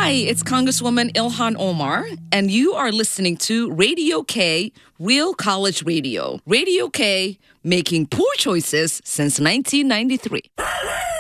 Hi, it's Congresswoman Ilhan Omar, and you are listening to Radio K, Real College Radio. Radio K, making poor choices since 1993.